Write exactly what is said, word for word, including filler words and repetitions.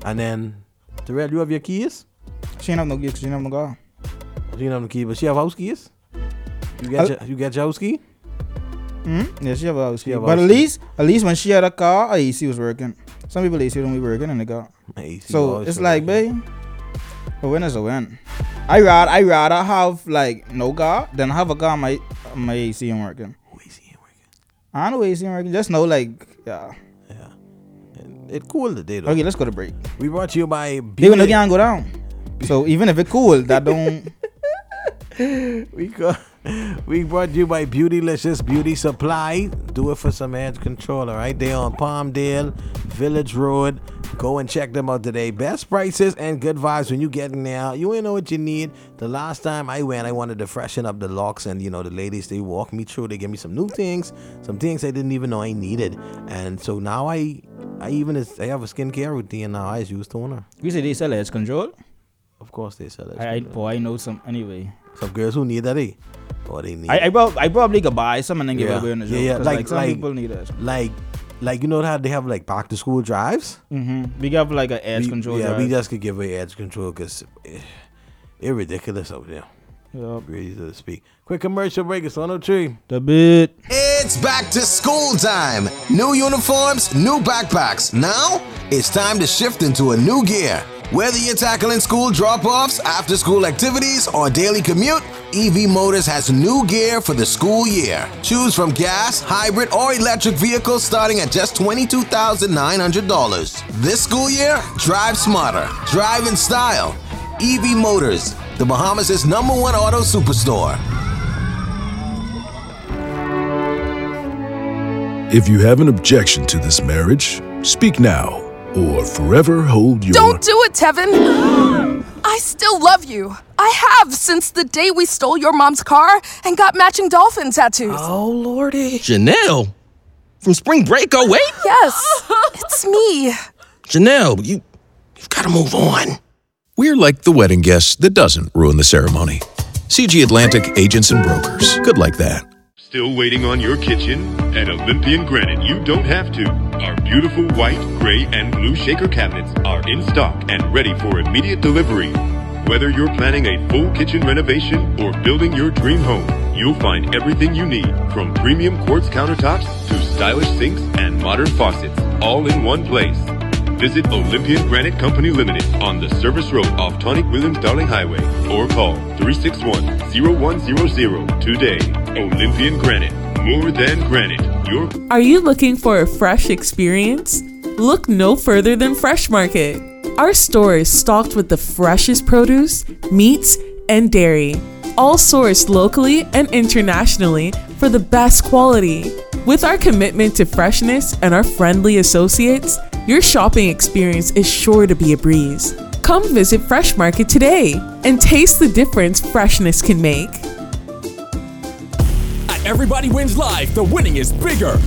And then, Terrell, you have your keys? She ain't have no keys. She ain't have no car. She don't have the key, but she have house keys? You get, Uh, your, you get your house key? Hmm? Yeah, she have a house key. have a But house at key. least, at least when she had a car, her A C was working. Some people A C don't be working in the car. My A C So always it's been like, working. babe, a win is a win. I rather I rather have like no car than have a car my my A C ain't working. Oh, A C ain't working. I know A C ain't working. Just know like yeah. Yeah. And it cool today, though. Okay, let's go to break. We brought to you by Even Beauty. though can't go down. So even if it cool, that don't. We got, we brought you by Beautylicious Beauty Supply. Do it for some edge control, all right? They on Palmdale, Village Road. Go and check them out today. Best prices and good vibes when you get in there. You ain't know what you need. The last time I went, I wanted to freshen up the locks, and you know the ladies, they walk me through. They give me some new things, some things I didn't even know I needed, and so now I, I even I have a skincare routine now. I just use toner. You say they sell edge control? Of course they sell it. I, I boy I know some anyway. Some girls who need that, eh? Or they need. I I, prob- I probably could buy some and then give Yeah. it away on the show. Yeah, yeah, 'cause, like- like some like- people need it. like, like you know how they have like back to school drives. Mm-hmm. We have like an edge We- control. Yeah, drive. we just could give away edge control because it, it's ridiculous out there. Yup. Really to speak. Quick commercial break. It's one oh three. The bit. It's back to school time. New uniforms, new backpacks. Now it's time to shift into a new gear. Whether you're tackling school drop-offs, after-school activities, or daily commute, E V Motors has new gear for the school year. Choose from gas, hybrid, or electric vehicles starting at just twenty-two thousand nine hundred dollars. This school year, drive smarter, drive in style. E V Motors, the Bahamas' number one auto superstore. If you have an objection to this marriage, speak now or forever hold your... Don't do it, Tevin! I still love you. I have since the day we stole your mom's car and got matching dolphin tattoos. Oh, Lordy. Janelle? From spring break, oh wait? Yes, it's me. Janelle, you, you've got to move on. We're like the wedding guest that doesn't ruin the ceremony. C G Atlantic Agents and Brokers. Good like that. Still waiting on your kitchen? At Olympian Granite, you don't have to. Our beautiful white, gray, and blue shaker cabinets are in stock and ready for immediate delivery. Whether you're planning a full kitchen renovation or building your dream home, you'll find everything you need, from premium quartz countertops to stylish sinks and modern faucets, all in one place. Visit Olympian Granite Company Limited on the service road off Tonic Williams Darling Highway or call three six one, zero one zero zero today. Olympian Granite, more than granite. Your Are you looking for a fresh experience? Look no further than Fresh Market. Our store is stocked with the freshest produce, meats, and dairy, all sourced locally and internationally for the best quality. With our commitment to freshness and our friendly associates, your shopping experience is sure to be a breeze. Come visit Fresh Market today and taste the difference freshness can make. At Everybody Wins Live, the winning is bigger,